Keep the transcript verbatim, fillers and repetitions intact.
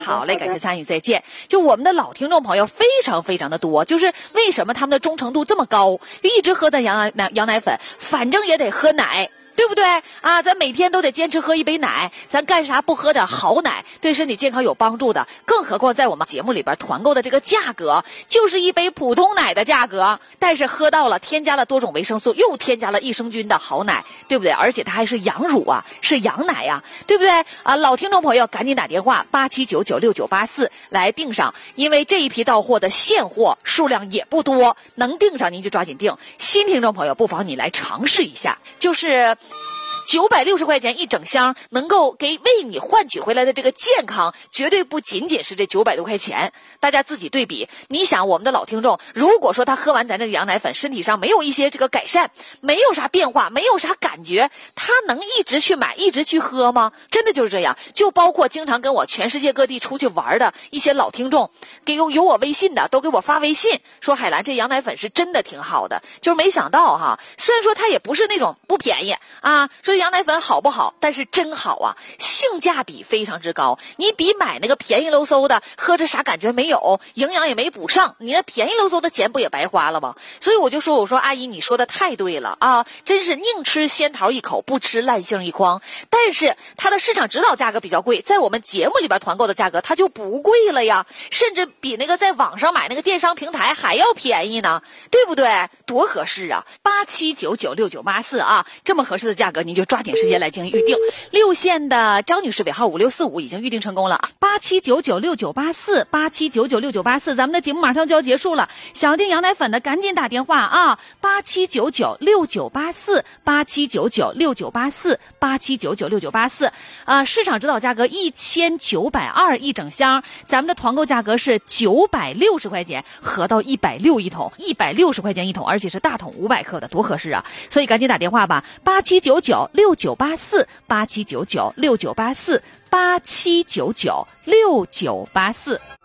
好嘞，感谢参与，再见。就我们的老听众朋友非常非常的多，就是为什么他们的忠诚度这么高，就一直喝咱羊奶羊奶粉，反正也得喝奶。对不对啊？咱每天都得坚持喝一杯奶，咱干啥不喝点好奶，对身体健康有帮助的？更何况在我们节目里边团购的这个价格，就是一杯普通奶的价格，但是喝到了添加了多种维生素，又添加了益生菌的好奶，对不对？而且它还是羊乳啊，是羊奶呀、啊，对不对啊？老听众朋友赶紧打电话八七九九六九八四来订上，因为这一批到货的现货数量也不多，能订上您就抓紧订。新听众朋友不妨你来尝试一下，就是九百六十块钱一整箱，能够给为你换取回来的这个健康，绝对不仅仅是这九百多块钱。大家自己对比，你想我们的老听众，如果说他喝完咱这个羊奶粉，身体上没有一些这个改善，没有啥变化，没有啥感觉，他能一直去买，一直去喝吗？真的就是这样。就包括经常跟我全世界各地出去玩的一些老听众，给有有我微信的，都给我发微信说海兰这羊奶粉是真的挺好的。就是没想到哈，虽然说它也不是那种不便宜啊，说羊奶粉好不好，但是真好啊，性价比非常之高。你比买那个便宜喽嗖的喝着啥感觉没有，营养也没补上，你那便宜喽嗖的钱不也白花了吗？所以我就说我说阿姨你说的太对了啊，真是宁吃仙桃一口，不吃烂杏一筐。但是它的市场指导价格比较贵，在我们节目里边团购的价格它就不贵了呀，甚至比那个在网上买那个电商平台还要便宜呢，对不对？多合适啊！八七九九六九八四啊，这么合适的价格，您就抓紧时间来进行预定。六线的张女士尾号五六四五已经预定成功了啊！八七九九六九八四，八七九九六九八四，咱们的节目马上就要结束了，想要订羊奶粉的赶紧打电话啊！八七九九六九八四，八七九九六九八四，八七九九六九八四，啊，市场指导价格一千九百二一整箱，咱们的团购价格是九百六十块钱，合到一百六一桶，一百六十块钱一桶，而且是大桶五百克的，多合适啊！所以赶紧打电话吧，八七九九六九八四，八七九九六九八四，八七九九六九八四。